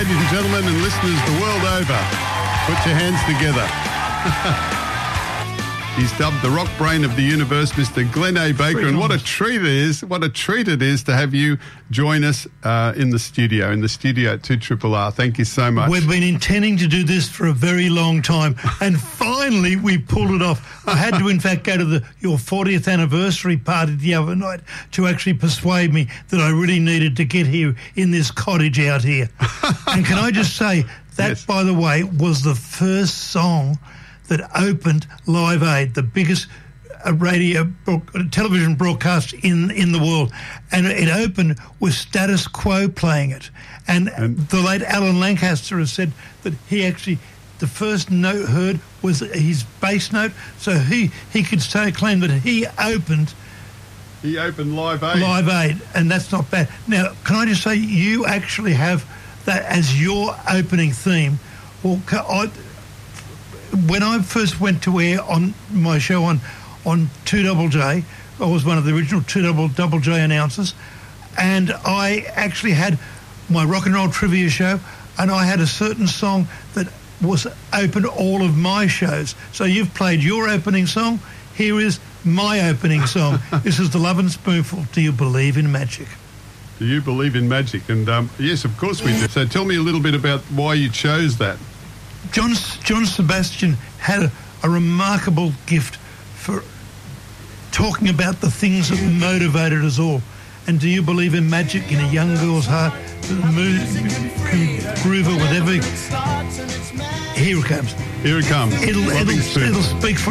ladies and gentlemen, and listeners the world over. Put your hands together. He's dubbed the rock brain of the universe, Mr. Glenn A. Baker, and what a treat it is to have you join us in the studio at 2RRR. Thank you so much. We've been intending to do this for a very long time, and finally we pulled it off. I had to, in fact, go to your 40th anniversary party the other night to actually persuade me that I really needed to get here in this cottage out here. And can I just say, that, yes, by the way, was the first song that opened Live Aid, the biggest television broadcast in the world. And it opened with Status Quo playing it. And the late Alan Lancaster has said that he actually, the first note heard was his bass note, so he could claim that he opened Live Aid. Live Aid, and that's not bad. Now, can I just say, you actually have that as your opening theme. Well, when I first went to air on my show on 2JJ, I was one of the original 2JJ announcers, and I actually had my rock and roll trivia show, and I had a certain song that was opened all of my shows. So you've played your opening song. Here is my opening song. This is the Love and Spoonful. Do you believe in magic? Do you believe in magic? And yes, of course we do. So tell me a little bit about why you chose that. John Sebastian had a remarkable gift for talking about the things that motivated us all. And do you believe in magic in a young girl's heart that can groove her with every... Here it comes. Here it comes. It'll speak for